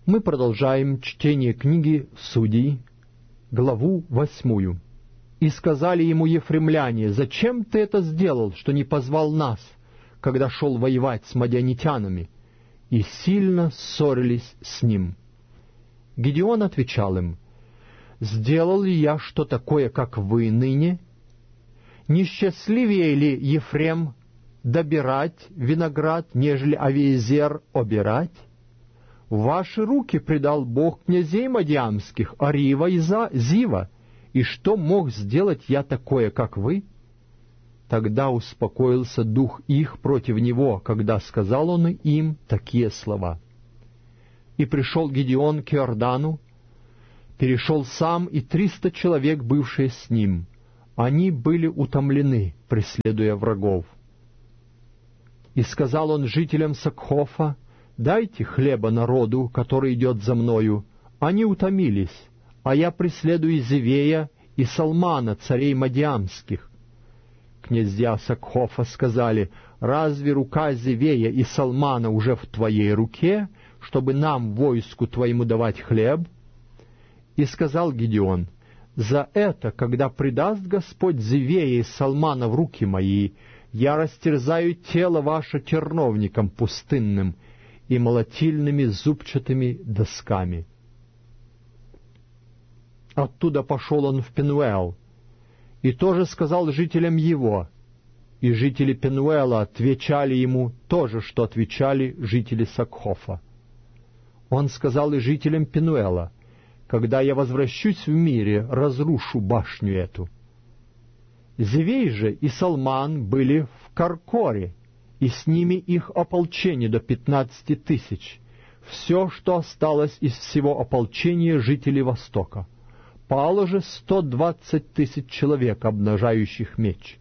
Мы продолжаем чтение книги Судей, главу 8. «И сказали ему ефремляне: зачем ты это сделал, что не позвал нас, когда шел воевать с мадианитянами?» И сильно ссорились с ним. Гидеон отвечал им: «Сделал ли я что такое, как вы ныне? Не счастливее ли Ефрем добирать виноград, нежели Авиезер обирать? В ваши руки предал Бог князей мадиамских, Арива и Зива, и что мог сделать я такое, как вы?» Тогда успокоился дух их против него, когда сказал он им такие слова. И пришел Гидеон к Иордану, перешел сам и 300 человек, бывшие с ним. Они были утомлены, преследуя врагов. И сказал он жителям Сакхофа: «Дайте хлеба народу, который идет за мною». Они утомились, а я преследую Зевея и Салмана, царей мадиамских. Князья Сакхофа сказали: «Разве рука Зевея и Салмана уже в твоей руке, чтобы нам, войску твоему, давать хлеб?» И сказал Гидеон: «За это, когда предаст Господь Зевея и Салмана в руки мои, я растерзаю тело ваше терновником пустынным и молотильными зубчатыми досками». Оттуда пошел он в Пенуэл, и тоже сказал жителям его, и жители Пенуэла отвечали ему то же, что отвечали жители Сакхофа. Он сказал и жителям Пенуэла: «Когда я возвращусь в мире, разрушу башню эту». Зевей же и Салман были в Каркоре, и с ними их ополчение до 15 тысяч, все, что осталось из всего ополчения жителей Востока. Пало же 120 тысяч человек, обнажающих меч.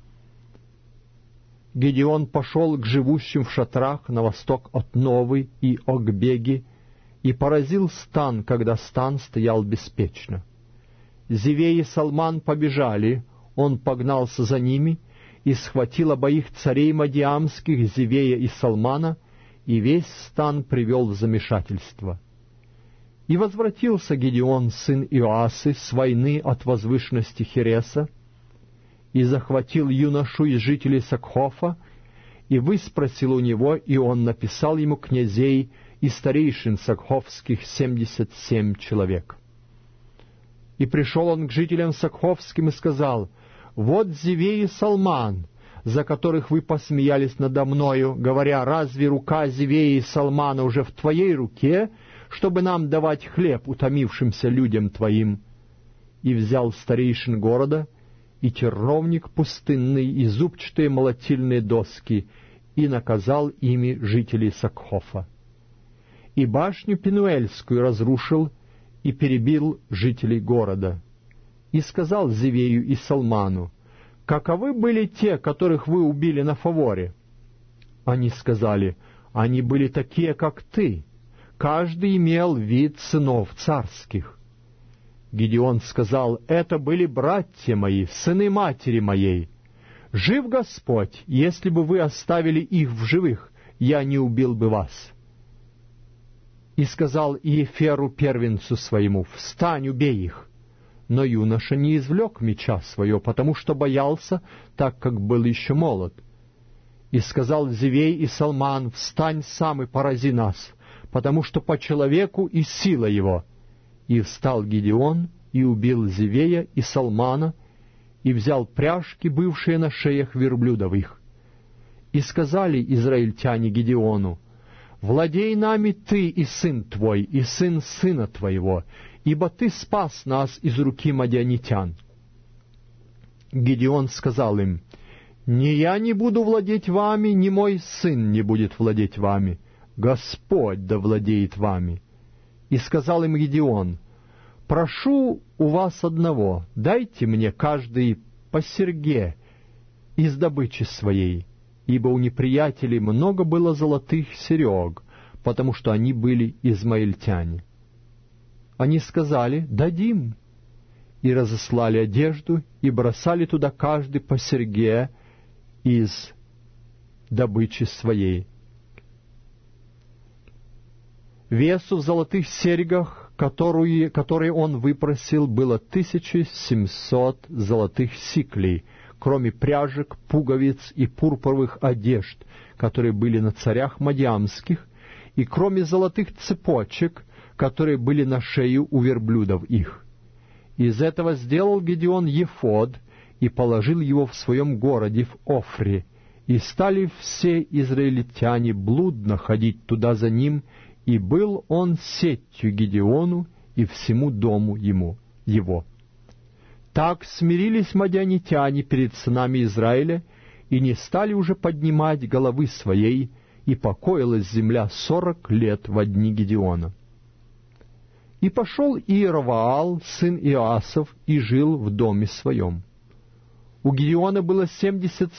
Гидеон пошел к живущим в шатрах на восток от Новы и Огбеги и поразил стан, когда стан стоял беспечно. Зевей и Салман побежали, он погнался за ними и схватил обоих царей мадиамских, Зевея и Салмана, и весь стан привел в замешательство. И возвратился Гидеон, сын Иоасы, с войны от возвышенности Хереса, и захватил юношу из жителей Сакхофа, и выспросил у него, и он написал ему князей и старейшин сакхофских 77 человек. И пришел он к жителям сакхофским и сказал: «Вот Зевей и Салман, за которых вы посмеялись надо мною, говоря: разве рука Зевея и Салмана уже в твоей руке, чтобы нам давать хлеб утомившимся людям твоим?» И взял старейшин города, и терновник пустынный, и зубчатые молотильные доски, и наказал ими жителей Сакхофа. И башню Пенуэльскую разрушил, и перебил жителей города. И сказал Зевею и Салману: «Каковы были те, которых вы убили на фаворе?» Они сказали: «Они были такие, как ты. Каждый имел вид сынов царских». Гидеон сказал: «Это были братья мои, сыны матери моей. Жив Господь, если бы вы оставили их в живых, я не убил бы вас». И сказал Иеферу первенцу своему: «Встань, убей их». Но юноша не извлек меча своего, потому что боялся, так как был еще молод. И сказал Зевей и Салман: «Встань сам и порази нас, потому что по человеку и сила его». И встал Гидеон, и убил Зевея и Салмана, и взял пряжки, бывшие на шеях верблюдовых. И сказали израильтяне Гидеону: «Владей нами ты и сын твой, и сын сына твоего, ибо ты спас нас из руки мадианитян». Гидеон сказал им: «Ни я не буду владеть вами, ни мой сын не будет владеть вами. Господь да владеет вами». И сказал им Гидеон: «Прошу у вас одного, дайте мне каждый по серьге из добычи своей, ибо у неприятелей много было золотых серег, потому что они были измаильтяне». Они сказали: «Дадим». И разослали одежду, и бросали туда каждый по серьге из добычи своей. Весу в золотых серьгах, которые он выпросил, было 1700 золотых сиклей, кроме пряжек, пуговиц и пурпуровых одежд, которые были на царях мадиамских, и кроме золотых цепочек, которые были на шее у верблюдов их. Из этого сделал Гедеон ефод и положил его в своем городе в Офре, и стали все израильтяне блудно ходить туда за ним, и был он сетью Гедеону и всему дому его. Так смирились мадианитяне перед сынами Израиля, и не стали уже поднимать головы своей, и покоилась земля 40 лет во дни Гедеона. И пошел Иероваал, сын Иоасов, и жил в доме своем. У Гедеона было 70